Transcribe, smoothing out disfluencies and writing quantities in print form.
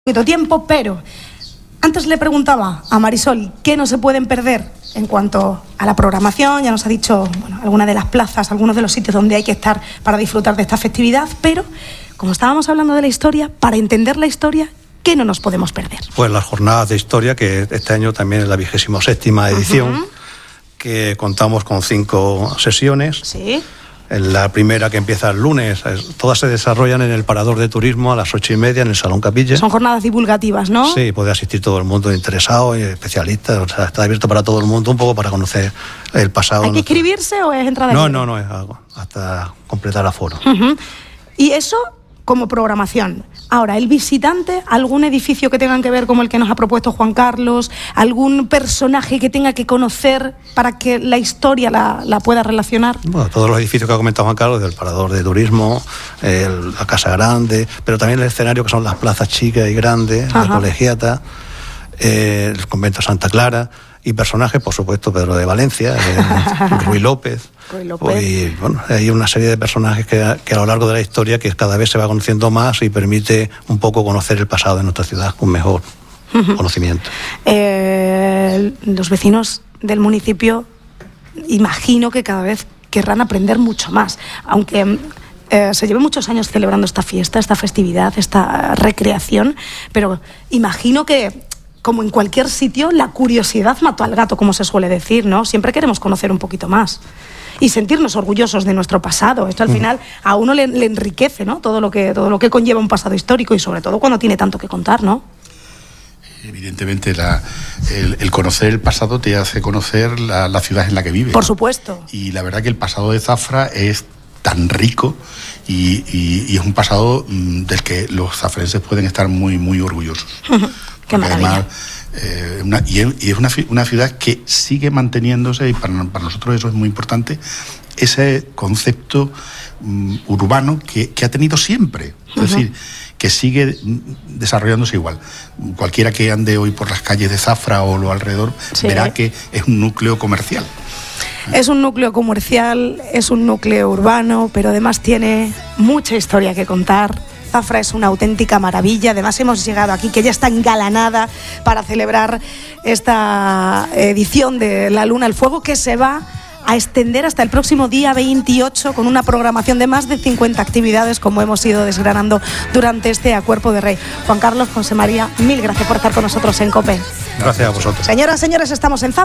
poquito tiempo, pero antes le preguntaba a Marisol qué no se pueden perder en cuanto a la programación. Ya nos ha dicho algunas de las plazas, algunos de los sitios donde hay que estar para disfrutar de esta festividad, pero como estábamos hablando de la historia, para entender la historia, ¿qué no nos podemos perder? Pues las jornadas de historia, que este año también es la 27ª edición, que contamos con 5 sesiones. Sí. La primera, que empieza el lunes, todas se desarrollan en el Parador de Turismo a las 8:30 en el Salón Capilla. Son jornadas divulgativas, ¿no? Sí, puede asistir todo el mundo interesado, especialistas, o sea, está abierto para todo el mundo, un poco para conocer el pasado. ¿Hay que inscribirse o es entrada libre? No, es algo, hasta completar aforo. Y eso como programación. Ahora, el visitante, algún edificio que tengan que ver como el que nos ha propuesto Juan Carlos, algún personaje que tenga que conocer para que la historia la pueda relacionar. Bueno, todos los edificios que ha comentado Juan Carlos, del Parador de Turismo, la Casa Grande, pero también el escenario que son las plazas chicas y grandes, la Colegiata, el Convento Santa Clara, y personajes, por supuesto, Pedro de Valencia, Ruy López. Y bueno, hay una serie de personajes que a lo largo de la historia que cada vez se va conociendo más y permite un poco conocer el pasado de nuestra ciudad con mejor conocimiento. Los vecinos del municipio, imagino que cada vez querrán aprender mucho más, aunque se lleven muchos años celebrando esta fiesta, esta festividad, esta recreación, pero imagino que, como en cualquier sitio, la curiosidad mató al gato, como se suele decir, ¿no? Siempre queremos conocer un poquito más y sentirnos orgullosos de nuestro pasado. Esto al final a uno le enriquece, ¿no? Todo lo que conlleva un pasado histórico, y sobre todo cuando tiene tanto que contar, ¿no? Evidentemente el conocer el pasado te hace conocer la ciudad en la que vives. Por supuesto. Y la verdad que el pasado de Zafra es tan rico y es un pasado del que los zafrenses pueden estar muy, muy orgullosos. Qué maravilla. Además, es una ciudad que sigue manteniéndose, y para nosotros eso es muy importante, ese concepto urbano que ha tenido siempre. Es decir, que sigue desarrollándose igual. Cualquiera que ande hoy por las calles de Zafra o lo alrededor verá que es un núcleo comercial. Es un núcleo comercial, es un núcleo urbano, pero además tiene mucha historia que contar. Zafra es una auténtica maravilla. Además hemos llegado aquí, que ya está engalanada para celebrar esta edición de La Luna al Fuego, que se va a extender hasta el próximo día 28 con una programación de más de 50 actividades, como hemos ido desgranando durante este A Cuerpo de Rey. Juan Carlos, José María, mil gracias por estar con nosotros en COPE. Gracias a vosotros. Señoras, señores, estamos en Zafra.